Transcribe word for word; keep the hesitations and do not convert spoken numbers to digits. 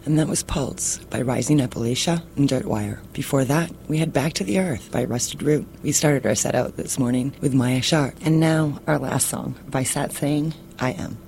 and that was Pulse by Rising Appalachia and Dirtwire. Before that, we had Back to the Earth by Rusted Root. We started our set out this morning with Maya Sharp, and now our last song by Sat saying, I Am.